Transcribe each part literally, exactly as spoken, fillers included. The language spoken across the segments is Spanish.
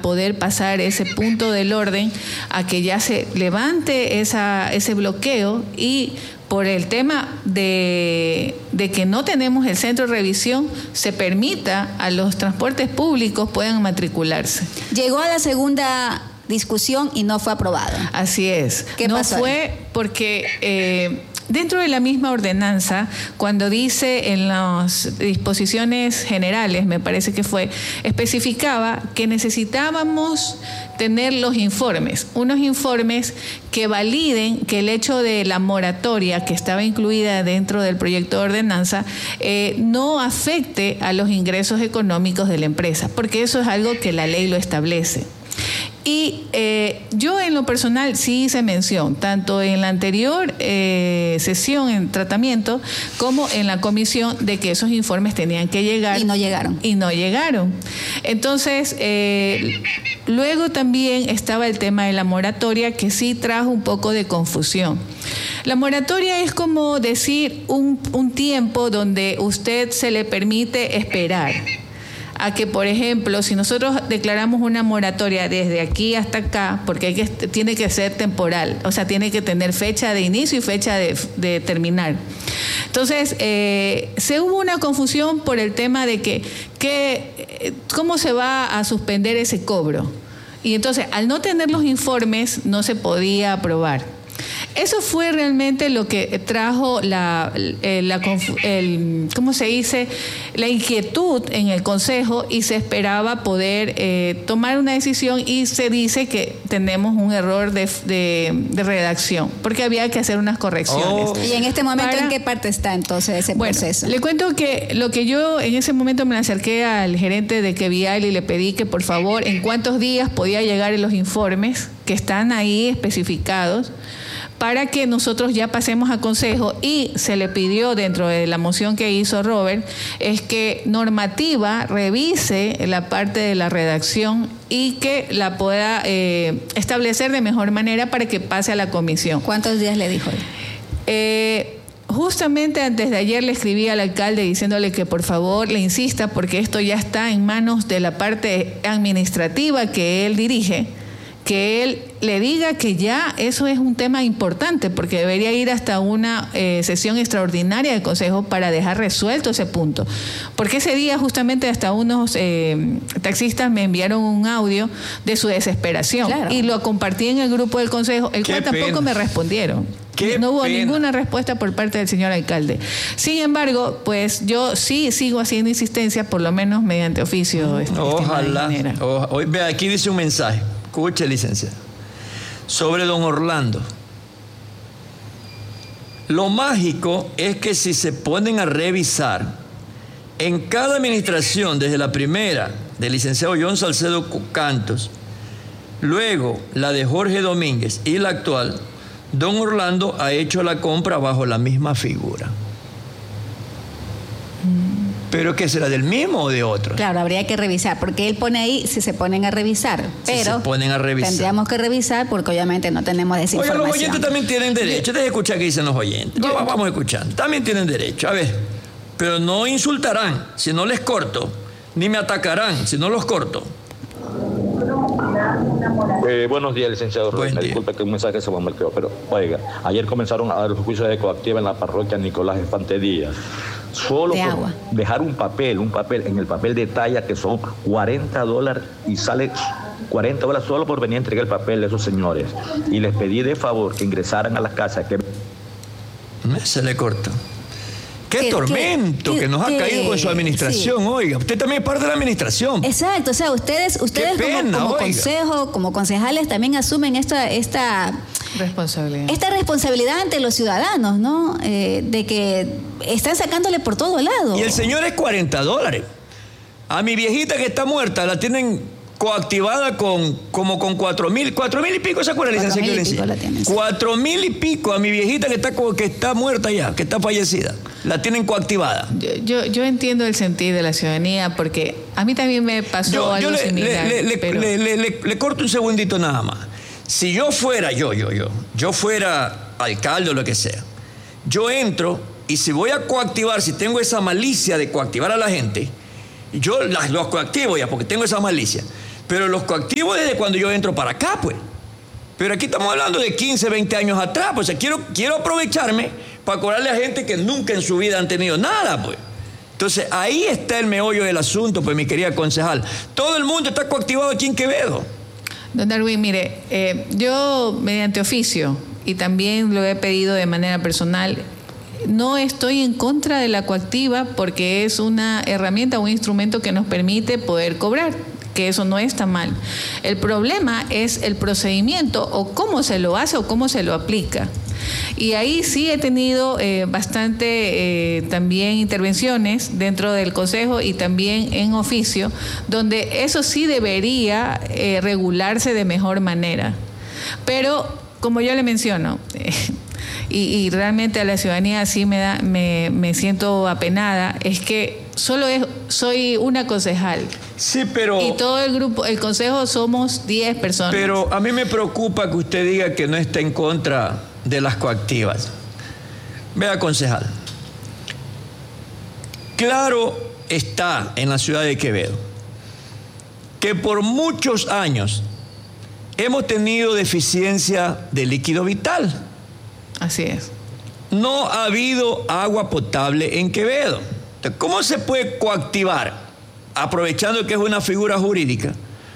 poder pasar ese punto del orden a que ya se levante esa, ese bloqueo y por el tema de, de que no tenemos el centro de revisión, se permita a los transportes públicos puedan matricularse. Llegó a la segunda discusión y no fue aprobado. Así es. ¿Qué no pasó fue ahí? porque eh, dentro de la misma ordenanza, cuando dice en las disposiciones generales, me parece que fue, especificaba que necesitábamos tener los informes, unos informes que validen que el hecho de la moratoria que estaba incluida dentro del proyecto de ordenanza eh, no afecte a los ingresos económicos de la empresa, porque eso es algo que la ley lo establece. Y eh, yo en lo personal sí hice mención, tanto en la anterior eh, sesión en tratamiento como en la comisión, de que esos informes tenían que llegar. Y no llegaron. Y no llegaron. Entonces, eh, luego también estaba el tema de la moratoria, que sí trajo un poco de confusión. La moratoria es como decir un, un tiempo donde usted se le permite esperar a que, por ejemplo, si nosotros declaramos una moratoria desde aquí hasta acá, porque hay que, tiene que ser temporal, o sea, tiene que tener fecha de inicio y fecha de, de terminar. Entonces, eh, se hubo una confusión por el tema de que, que cómo se va a suspender ese cobro. Y entonces, al no tener los informes, no se podía aprobar. Eso fue realmente lo que trajo la, la, el, ¿cómo se dice? La inquietud en el Consejo, y se esperaba poder eh, tomar una decisión, y se dice que tenemos un error de, de, de redacción, porque había que hacer unas correcciones. Oh. ¿Y en este momento Para, en qué parte está entonces ese bueno, proceso? Le cuento que lo que yo en ese momento me acerqué al gerente de Quevial y le pedí que por favor en cuántos días podía llegar en los informes que están ahí especificados, para que nosotros ya pasemos a Consejo, y se le pidió dentro de la moción que hizo Robert, es que normativa revise la parte de la redacción y que la pueda eh, establecer de mejor manera para que pase a la comisión. ¿Cuántos días le dijo él? Eh, justamente antes de ayer le escribí al alcalde diciéndole que por favor le insista, porque esto ya está en manos de la parte administrativa que él dirige, que él le diga que ya eso es un tema importante, porque debería ir hasta una eh, sesión extraordinaria del Consejo para dejar resuelto ese punto. Porque ese día justamente hasta unos eh, taxistas me enviaron un audio de su desesperación, claro, y lo compartí en el grupo del Consejo, el cual tampoco pena. me respondieron. Qué no hubo pena. ninguna respuesta por parte del señor alcalde. Sin embargo, pues yo sí sigo haciendo insistencia, por lo menos mediante oficio. Este, Ojalá. Ojalá. Hoy, ve, aquí dice un mensaje. Escuche, licenciado. Sobre don Orlando. Lo mágico es que si se ponen a revisar en cada administración, desde la primera del licenciado John Salcedo Cantos, luego la de Jorge Domínguez y la actual, don Orlando ha hecho la compra bajo la misma figura. ¿Pero qué será, del mismo o de otro? Claro, habría que revisar, porque él pone ahí si se ponen a revisar, pero si se ponen a revisar. Tendríamos que revisar porque obviamente no tenemos esa información. Oye, los oyentes también tienen derecho. Deje escuchar qué dicen los oyentes. Yo, vamos escuchando. También tienen derecho. A ver, pero no insultarán si no les corto, ni me atacarán si no los corto. Eh, buenos días, licenciado Rubén. Me disculpe que un mensaje se me marcó, pero oiga, ayer comenzaron a dar los juicios de coactiva en la parroquia Nicolás Infante Díaz. Solo de por agua. dejar un papel, un papel, en el papel detalla que son cuarenta dólares y sale cuarenta dólares solo por venir a entregar el papel de esos señores. Y les pedí de favor que ingresaran a las casas. Que... Se le cortó. ¡Qué, qué tormento qué, que nos qué, ha caído con su administración! Sí. Oiga, usted también es parte de la administración. Exacto, o sea, ustedes, ustedes pena, como, como consejo, como concejales, también asumen esta, esta responsabilidad. Esta responsabilidad ante los ciudadanos, ¿no? Eh, de que están sacándole por todo lado. Y el señor es cuarenta dólares. A mi viejita que está muerta la tienen coactivada con como con cuatro mil, cuatro mil y pico, ¿se acuerda, licencia que le decía? Cuatro mil y pico a mi viejita que está que está muerta ya, que está fallecida, la tienen coactivada. Yo, yo, yo entiendo el sentir de la ciudadanía, porque a mí también me pasó yo, algo yo le, similar. Le, le, pero... le, le, le, le corto un segundito nada más. Si yo fuera yo, yo, yo, yo fuera alcalde o lo que sea, yo entro y si voy a coactivar, si tengo esa malicia de coactivar a la gente, yo las, los coactivo ya porque tengo esa malicia. Pero los coactivos desde cuando yo entro para acá, pues. Pero aquí estamos hablando de quince, veinte años atrás. Pues, o sea, quiero, quiero aprovecharme para cobrarle a gente que nunca en su vida han tenido nada, pues. Entonces, ahí está el meollo del asunto, pues, mi querida concejal. Todo el mundo está coactivado aquí en Quevedo. Don Darwin, mire, eh, yo mediante oficio, y también lo he pedido de manera personal, no estoy en contra de la coactiva porque es una herramienta, un instrumento que nos permite poder cobrar, que eso no está mal. El problema es el procedimiento o cómo se lo hace o cómo se lo aplica. Y ahí sí he tenido eh, bastante eh, también intervenciones dentro del Consejo y también en oficio, donde eso sí debería eh, regularse de mejor manera. Pero, como yo le menciono, eh, y, y realmente a la ciudadanía sí me, da, me, me siento apenada, es que solo es, soy una concejal. Sí, pero... Y todo el grupo, el consejo somos diez personas. Pero a mí me preocupa que usted diga que no está en contra de las coactivas. Vea, concejal. Claro está en la ciudad de Quevedo que por muchos años hemos tenido deficiencia de líquido vital. Así es. No ha habido agua potable en Quevedo. Entonces, ¿cómo se puede coactivar, aprovechando que es una figura jurídica,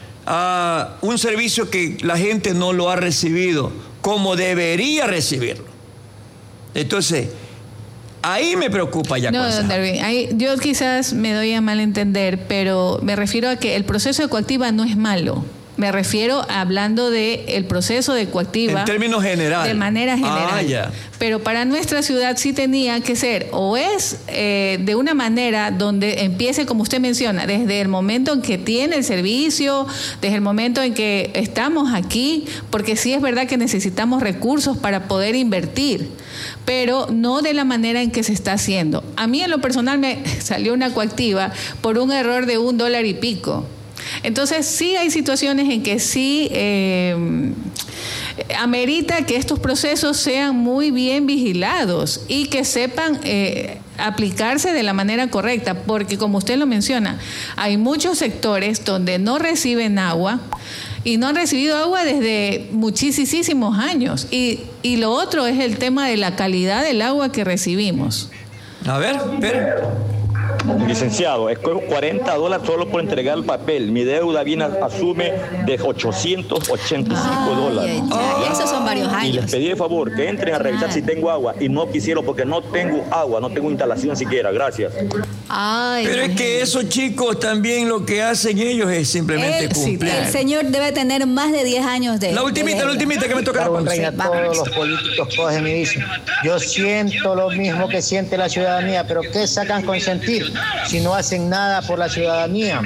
a un servicio que la gente no lo ha recibido como debería recibirlo? Entonces, ahí me preocupa ya. No, don Darwin, ahí, yo quizás me doy a malentender, pero me refiero a que el proceso de coactiva no es malo. Me refiero a hablando de el proceso de coactiva. En términos generales. De manera general. Ah, ya. Pero para nuestra ciudad sí tenía que ser, o es eh, de una manera donde empiece, como usted menciona, desde el momento en que tiene el servicio, desde el momento en que estamos aquí, porque sí es verdad que necesitamos recursos para poder invertir, pero no de la manera en que se está haciendo. A mí en lo personal me salió una coactiva por un error de un dólar y pico. Entonces sí hay situaciones en que sí eh, amerita que estos procesos sean muy bien vigilados y que sepan eh, aplicarse de la manera correcta, porque como usted lo menciona, hay muchos sectores donde no reciben agua y no han recibido agua desde muchísimos años, y, y lo otro es el tema de la calidad del agua que recibimos. A ver, espere. Licenciado, es cuarenta dólares solo por entregar el papel. Mi deuda viene, asume de ochocientos ochenta y cinco dólares. Ay, ya, esos son varios años. Y les pedí de favor que entren a revisar si tengo agua, y no quisieron porque no tengo agua, no tengo instalación siquiera. Gracias. Ay, pero es que esos chicos también lo que hacen ellos es simplemente el, cumplir. El señor debe tener más de diez años de... La ultimita, de la ultimita que me toca. Reina, todos los políticos cogen y dicen, yo siento lo mismo que siente la ciudadanía, pero ¿qué sacan con sentir si no hacen nada por la ciudadanía?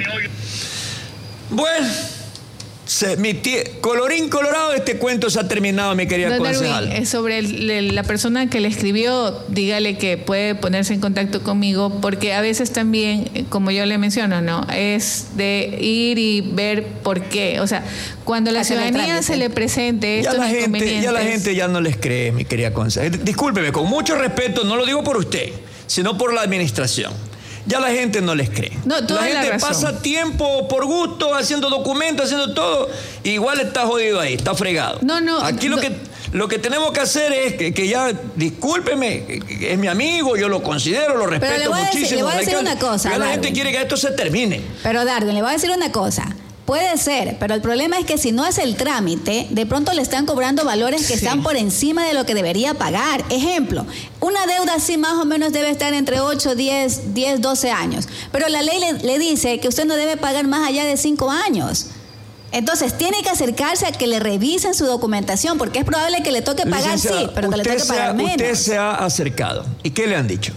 Bueno, se, mi tie, colorín colorado, este cuento se ha terminado, mi querida Don concejal. Darwin, sobre el, el, la persona que le escribió, dígale que puede ponerse en contacto conmigo, porque a veces también, como yo le menciono, no es de ir y ver por qué. O sea, cuando la Hacer ciudadanía se le presente estos ya la gente, inconvenientes... ya la gente ya no les cree, mi querida concejal. Discúlpeme, con mucho respeto, no lo digo por usted, sino por la administración. Ya la gente no les cree. No, la gente la pasa tiempo por gusto haciendo documentos, haciendo todo, igual está jodido ahí, está fregado. No, no. Aquí no. lo que lo que tenemos que hacer es que, que ya, discúlpeme, es mi amigo, yo lo considero, lo respeto Pero le voy a decir, muchísimo. le voy a decir alcalde, una cosa, pero la Darwin. gente quiere que esto se termine. Pero Darwin, le voy a decir una cosa. Puede ser, pero el problema es que si no hace el trámite, de pronto le están cobrando valores que sí. están por encima de lo que debería pagar. Ejemplo, una deuda así más o menos debe estar entre ocho, diez, doce años. Pero la ley le, le dice que usted no debe pagar más allá de cinco años. Entonces, tiene que acercarse a que le revisen su documentación, porque es probable que le toque pagar, Licenciada, sí, pero que le toque se pagar ha, menos. Usted se ha acercado. ¿Y qué le han dicho?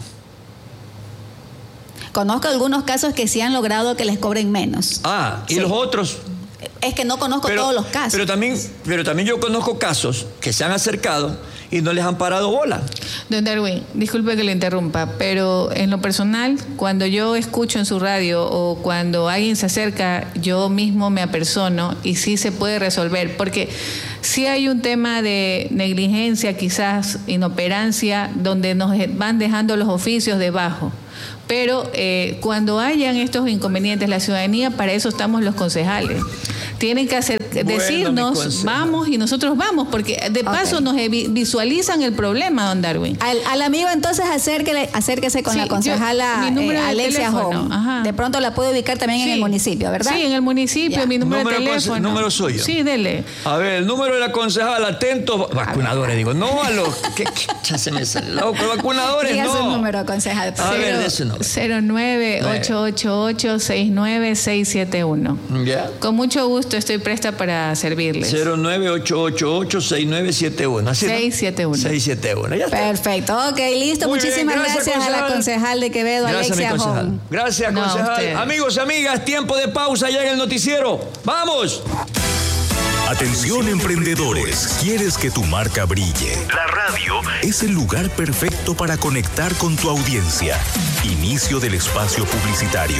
Conozco algunos casos que sí han logrado que les cobren menos. Ah, ¿y sí. los otros? Es que no conozco pero, todos los casos. Pero también, pero también yo conozco casos que se han acercado y no les han parado bola. Don Darwin, disculpe que le interrumpa, pero en lo personal, cuando yo escucho en su radio o cuando alguien se acerca, yo mismo me apersono y sí se puede resolver, porque sí hay un tema de negligencia, quizás inoperancia, donde nos van dejando los oficios debajo. Pero eh, cuando hayan estos inconvenientes, la ciudadanía, para eso estamos los concejales. tienen que hacer, bueno, decirnos vamos y nosotros vamos, porque de paso okay. nos visualizan el problema, don Darwin. Al, al amigo entonces acérquele, acérquese con sí, la concejala yo, mi número eh, de Alexia Home. Ajá. De pronto la puedo ubicar también sí. en el municipio, ¿verdad? Sí, en el municipio, ya. mi número, número de teléfono. El número soy yo. Sí, dele. A ver, el número de la concejala, atentos, vacunadores, digo, no a los que ya se me sale loco, vacunadores, diga no. su número, concejal. A ver, de ese número. cero nueve ocho ocho ocho seis nueve seis siete uno. Ya. Con mucho gusto estoy presta para servirles. cero nueve ocho ocho ocho seis nueve siete uno. seis siete uno. seis siete uno. Ya está. Perfecto. Ok, listo. Muy Muchísimas bien, gracias, gracias a la concejal de Quevedo, gracias, Alexia Home. Gracias, no, concejal. usted. Amigos y amigas, tiempo de pausa ya en el noticiero. ¡Vamos! Atención emprendedores, ¿quieres que tu marca brille? La radio es el lugar perfecto para conectar con tu audiencia. Inicio del espacio publicitario.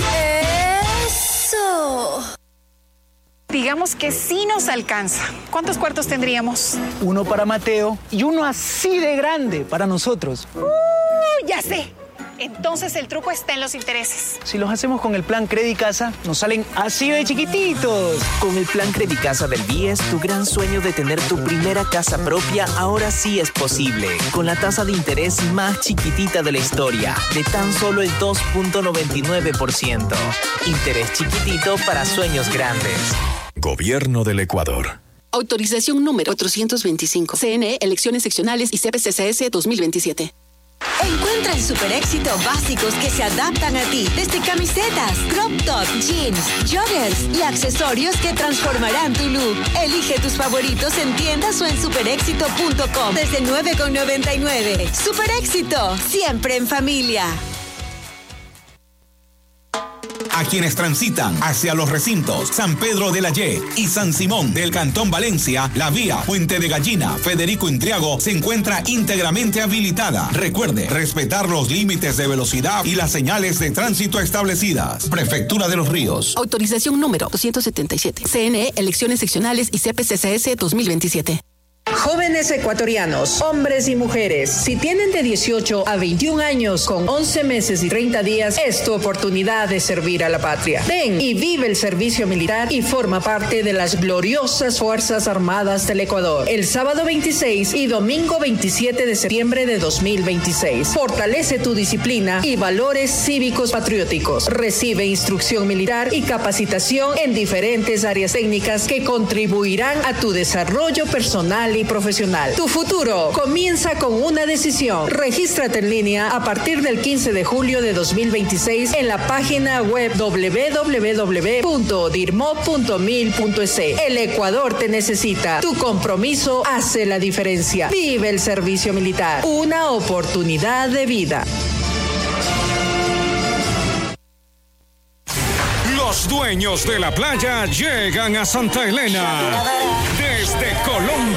¡Eso! Digamos que sí nos alcanza. ¿Cuántos cuartos tendríamos? Uno para Mateo y uno así de grande para nosotros. Uh, ya sé. Entonces el truco está en los intereses. Si los hacemos con el plan Credicasa, nos salen así de chiquititos. Con el plan Credicasa del B I E S, tu gran sueño de tener tu primera casa propia ahora sí es posible. Con la tasa de interés más chiquitita de la historia, de tan solo el dos punto noventa y nueve por ciento. Interés chiquitito para sueños grandes. Gobierno del Ecuador. Autorización número cuatrocientos veinticinco. C N E, elecciones seccionales y C P C C S dos mil veintisiete. Encuentra en Super Éxito básicos que se adaptan a ti, desde camisetas, crop top, jeans, joggers y accesorios que transformarán tu look. Elige tus favoritos en tiendas o en super éxito punto com desde nueve con noventa y nueve. Super Éxito, siempre en familia. A quienes transitan hacia los recintos San Pedro de la Ye y San Simón del Cantón Valencia, la vía Puente de Gallina Federico Intriago se encuentra íntegramente habilitada. Recuerde respetar los límites de velocidad y las señales de tránsito establecidas. Prefectura de los Ríos. Autorización número doscientos setenta y siete. C N E, elecciones seccionales y C P C C S dos mil veintisiete. Jóvenes ecuatorianos, hombres y mujeres, si tienen de dieciocho a veintiún años con once meses y treinta días, es tu oportunidad de servir a la patria. Ven y vive el servicio militar y forma parte de las gloriosas Fuerzas Armadas del Ecuador. El sábado veintiséis y domingo veintisiete de septiembre de dos mil veintiséis. Fortalece tu disciplina y valores cívicos patrióticos. Recibe instrucción militar y capacitación en diferentes áreas técnicas que contribuirán a tu desarrollo personal y profesional. Tu futuro comienza con una decisión. Regístrate en línea a partir del quince de julio de dos mil veintiséis en la página web doble u doble u doble u punto dirmo punto mil punto es. El Ecuador te necesita. Tu compromiso hace la diferencia. Vive el servicio militar. Una oportunidad de vida. Los dueños de la playa llegan a Santa Elena. Desde Colombia.